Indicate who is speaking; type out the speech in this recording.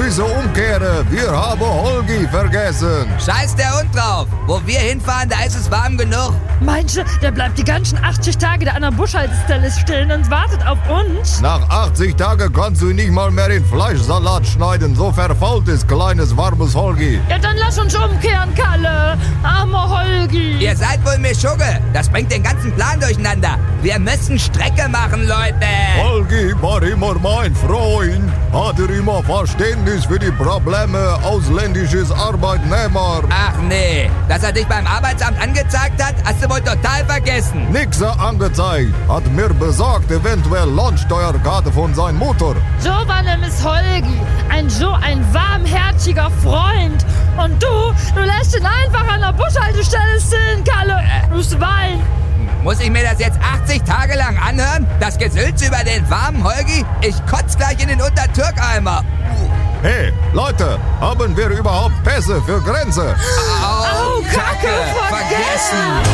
Speaker 1: müssen umkehren. Wir haben Holgi vergessen.
Speaker 2: Scheiß der Hund drauf. Wo wir hinfahren, da ist es warm genug.
Speaker 3: Meinst du, der bleibt die ganzen 80 Tage da an der Bushaltestelle stehen und wartet auf uns?
Speaker 1: Nach 80 Tagen kannst du nicht mal mehr in Fleischsalat schneiden. So verfault ist kleines, warmes Holgi.
Speaker 3: Ja, dann lass uns umkehren, Kalle. Armer Holgi.
Speaker 2: Ihr seid wohl Mischugge. Das bringt den ganzen Plan durcheinander. Wir müssen Strecke machen, Leute.
Speaker 1: Holgi war immer mein Freund. Hat immer Verständnis für die Probleme ausländisches Arbeitnehmer.
Speaker 2: Ach nee, dass er dich beim Arbeitsamt angezeigt hat, hast du wohl total vergessen.
Speaker 1: Nix angezeigt. Hat mir besagt, eventuell Lohnsteuerkarte von seiner Mutter.
Speaker 3: So war nämlich Holgi. So ein warmherziger Freund. Und du lässt ihn einfach an der Bushaltestelle stehen, Kalle. Du Schwein.
Speaker 2: Muss ich mir das jetzt 80 Tage lang anhören? Das Gesülz über den warmen Holgi? Ich kotz gleich in den Untertürkeimer.
Speaker 1: Hey, Leute, haben wir überhaupt Pässe für Grenze?
Speaker 2: Au,
Speaker 3: Kacke, vergessen.